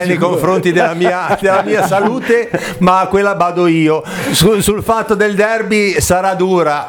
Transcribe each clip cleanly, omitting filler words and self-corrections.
nei confronti della mia salute, ma quella bado io. Sul fatto del derby sarà dura.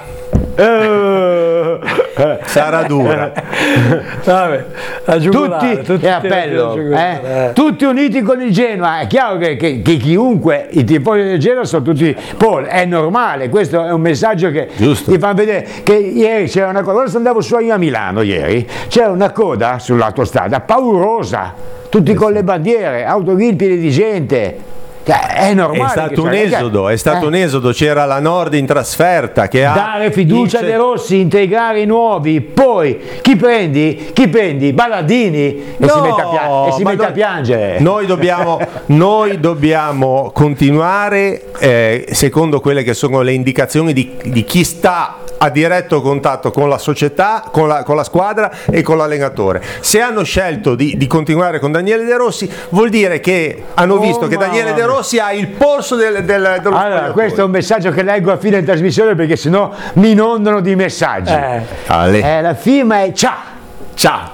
Sarà dura. Vabbè, tutti è appello, tutti uniti con il Genoa. È chiaro che chiunque, i tifosi del Genoa sono tutti Paul, è normale, questo è un messaggio che ti fa vedere che ieri c'era una coda, quando andavo su a Milano ieri, c'era una coda sull'autostrada paurosa, tutti con le bandiere, autogrill di gente. È normale. È stato un esodo, c'era la Nord in trasferta che dare fiducia a De Rossi, integrare i nuovi, poi chi prendi? Ballardini e si mette a piangere. Noi dobbiamo continuare secondo quelle che sono le indicazioni di chi sta a diretto contatto con la società, con la squadra e con l'allenatore. Se hanno scelto di continuare con Daniele De Rossi, vuol dire che hanno visto che Daniele De Rossi ha il polso dello allora, questo è un messaggio che leggo a fine trasmissione, perché sennò mi inondano di messaggi. La firma è ciao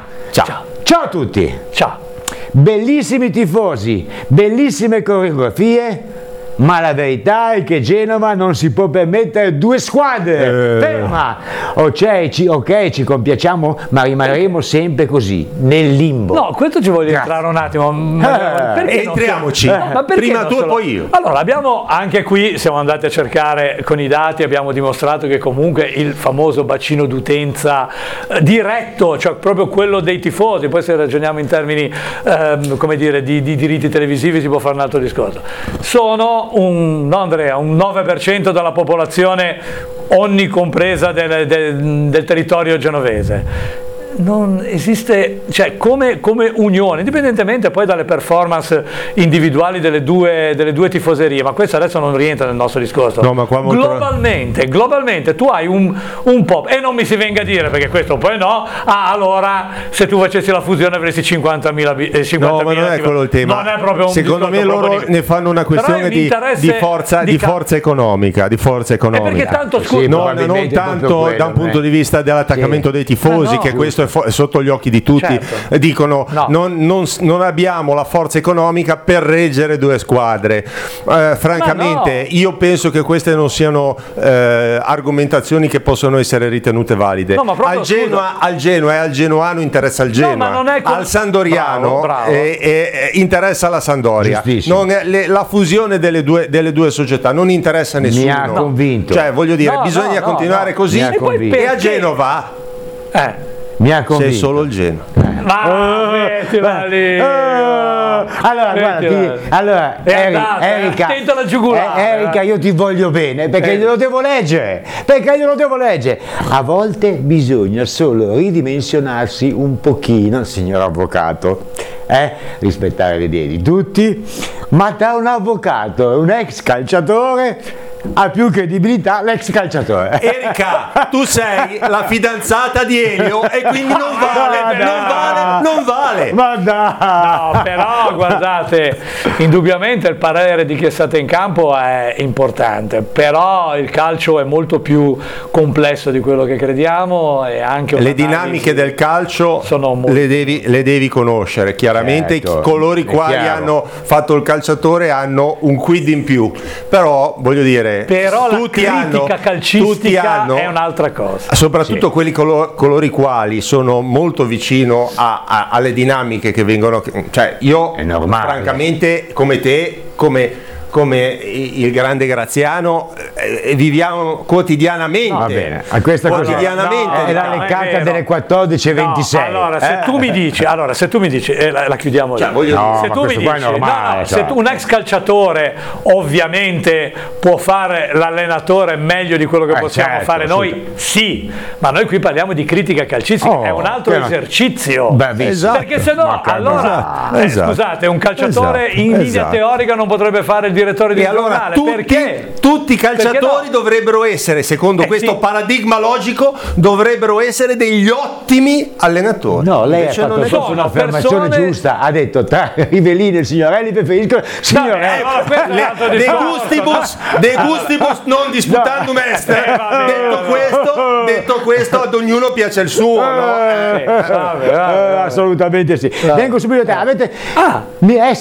a tutti. Ciao. Bellissimi tifosi, bellissime coreografie, ma la verità è che Genova non si può permettere due squadre. Ferma. Ok, ci compiacciamo, ma rimarremo sempre così, nel limbo. No, questo ci voglio entrare un attimo. Entriamoci. Ma prima tu e poi io. Allora, abbiamo anche qui, siamo andati a cercare con i dati, abbiamo dimostrato che comunque il famoso bacino d'utenza diretto, cioè proprio quello dei tifosi, poi se ragioniamo in termini come dire di diritti televisivi si può fare un altro discorso, sono un 9% della popolazione onnicompresa del territorio genovese. Non esiste, cioè come unione, indipendentemente poi dalle performance individuali delle due tifoserie, ma questo adesso non rientra nel nostro discorso. No, ma qua globalmente tu hai un po', e non mi si venga a dire, perché questo poi no, allora se tu facessi la fusione avresti 50.000 no, ma non è quello il tema. Non è proprio un secondo me loro ne fanno una questione di forza economica, perché tanto non tanto da un punto di vista dell'attaccamento dei tifosi, che questo è sotto gli occhi di tutti. Certo. Dicono non abbiamo la forza economica per reggere due squadre. Francamente io penso che queste non siano argomentazioni che possono essere ritenute valide. Al Genoa e al genoano interessa il Genoa, al Sandoriano interessa la Sandoria. La fusione delle due società non interessa a nessuno. Mi ha convinto. Cioè, voglio dire, bisogna continuare così. E a Genova mi ha convinto. Sei solo il Genoa. Mettila lì. Allora, Erika, io ti voglio bene, perché glielo devo leggere. A volte bisogna solo ridimensionarsi un pochino, signor avvocato. Rispettare le idee di tutti, ma tra un avvocato e un ex calciatore ha più credibilità l'ex calciatore. Erika, tu sei la fidanzata di Elio e quindi non vale. Ma dai. No, però guardate, indubbiamente il parere di chi è stato in campo è importante, però il calcio è molto più complesso di quello che crediamo, e anche le dinamiche del calcio le devi conoscere chiaramente. Certo, coloro i quali hanno fatto il calciatore hanno un quid in più, però voglio dire, però la critica calcistica è un'altra cosa, soprattutto quelli coloro i quali sono molto vicino alle dinamiche che vengono, cioè io francamente come te, come il grande Graziano, viviamo quotidianamente. Va bene, a questa quotidianamente è la leccata delle 14:26. Allora, se tu mi dici, la chiudiamo lì. Se tu mi dici, se tu, un ex calciatore ovviamente può fare l'allenatore meglio di quello che possiamo fare noi, sì, ma noi qui parliamo di critica calcistica, è un altro esercizio. Perché se no, scusate, un calciatore in linea teorica non potrebbe fare il direttore di giornale, perché tutti i calciatori calciatori dovrebbero essere, secondo questo paradigma logico, dovrebbero essere degli ottimi allenatori. No, lei ha fatto proprio un'affermazione giusta, ha detto tra Rivellini e Signorelli preferisco Signorelli. De gustibus non disputandum est. Detto questo, ad ognuno piace il suo, no? Assolutamente sì. Vengo subito a te.